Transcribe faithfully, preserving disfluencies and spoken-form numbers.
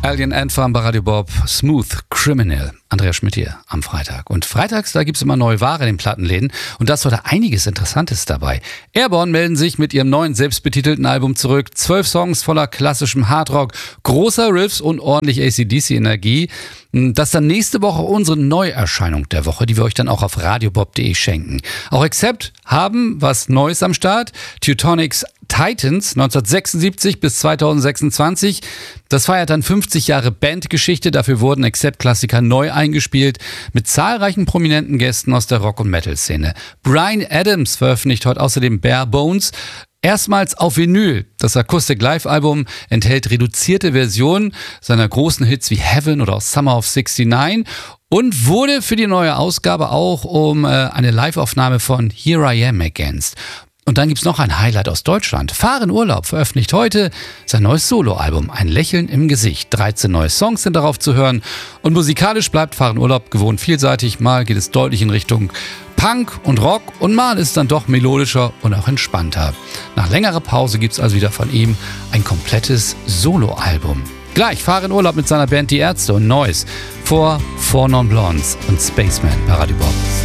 Alien Anthem bei Radio Bob, Smooth Criminal. Andreas Schmidt hier am Freitag. Und freitags, da gibt es immer neue Ware in den Plattenläden. Und da ist heute einiges Interessantes dabei. Airborne melden sich mit ihrem neuen selbstbetitelten Album zurück. Zwölf Songs voller klassischem Hardrock, großer Riffs und ordentlich A C D C-Energie. Das ist dann nächste Woche unsere Neuerscheinung der Woche, die wir euch dann auch auf radiobob punkt de schenken. Auch Accept haben was Neues am Start. Teutonics Titans neunzehnhundertsechsundsiebzig bis zweitausendsechsundzwanzig. Das feiert dann fünfzig Jahre Bandgeschichte. Dafür wurden Accept-Klassiker neu eingespielt mit zahlreichen prominenten Gästen aus der Rock- und Metal-Szene. Bryan Adams veröffentlicht heute außerdem Bare Bones. Erstmals auf Vinyl. Das Acoustic Live-Album enthält reduzierte Versionen seiner großen Hits wie Heaven oder Summer of sixty-nine und wurde für die neue Ausgabe auch um äh, eine Live-Aufnahme von Here I Am ergänzt. Und dann gibt's noch ein Highlight aus Deutschland. Fahren Urlaub veröffentlicht heute sein neues Soloalbum, Ein Lächeln im Gesicht. dreizehn neue Songs sind darauf zu hören. Und musikalisch bleibt Fahren Urlaub gewohnt vielseitig. Mal geht es deutlich in Richtung Punk und Rock und mal ist es dann doch melodischer und auch entspannter. Nach längerer Pause gibt's also wieder von ihm ein komplettes Soloalbum. Gleich Fahren Urlaub mit seiner Band Die Ärzte und Neues vor Four Non Blondes und Spaceman bei Radio Bob.